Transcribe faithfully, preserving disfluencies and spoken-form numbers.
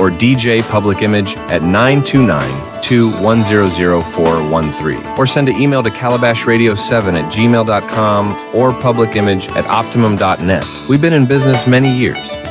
or D J Public Image at nine two nine, two one zero zero four one three. Or send an email to calabash radio seven at gmail dot com or publicimage at optimum dot net. We've been in business many years.